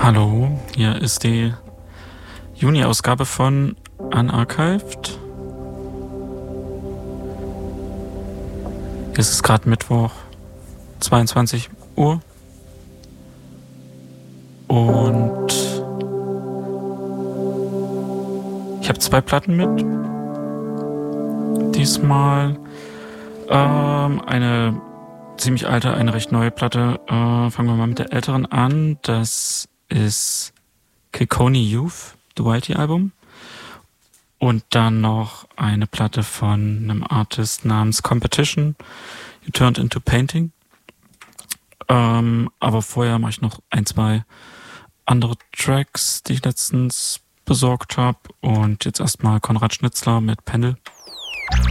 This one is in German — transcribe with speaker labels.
Speaker 1: Hallo, hier ist die Juni-Ausgabe von Unarchived. Es ist gerade Mittwoch, 22 Uhr. Und ich habe 2 Platten mit. Diesmal eine ziemlich alte, eine recht neue Platte. Fangen wir mal mit der älteren an. Das ist Kilconey Youth, The Whitey-Album. Und dann noch eine Platte von einem Artist namens Competition, You Turned Into Painting. Aber vorher mache ich noch 1, 2 andere Tracks, die ich letztens besorgt habe. Und jetzt erstmal Konrad Schnitzler mit Pendel.